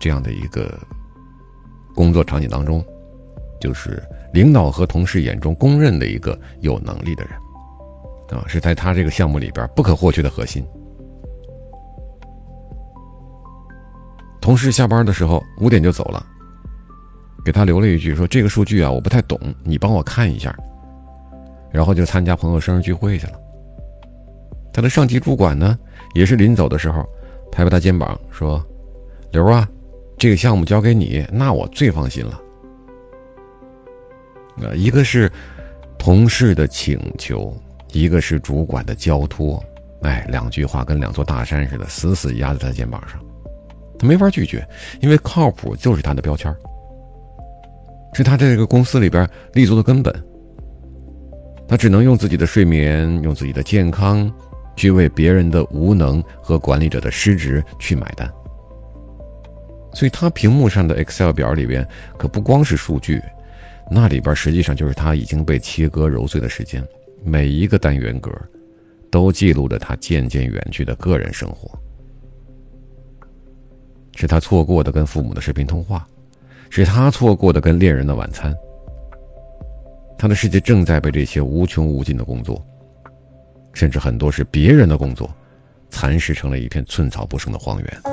这样的一个工作场景当中，就是领导和同事眼中公认的一个有能力的人啊，是在他这个项目里边不可或缺的核心。同事下班的时候5点就走了，给他留了一句说，这个数据啊我不太懂，你帮我看一下，然后就参加朋友生日聚会去了。他的上级主管呢，也是临走的时候拍拍他肩膀说，刘啊，这个项目交给你，那我最放心了。一个是同事的请求，一个是主管的交托，两句话跟2座大山似的，死死压在他肩膀上，他没法拒绝，因为靠谱就是他的标签，是他在这个公司里边立足的根本。他只能用自己的睡眠，用自己的健康，去为别人的无能和管理者的失职去买单。所以他屏幕上的 Excel 表里边可不光是数据，那里边实际上就是他已经被切割揉碎的时间，每一个单元格都记录着他渐渐远去的个人生活，是他错过的跟父母的视频通话，是他错过的跟恋人的晚餐。他的世界正在被这些无穷无尽的工作，甚至很多是别人的工作，蚕食成了一片寸草不生的荒原。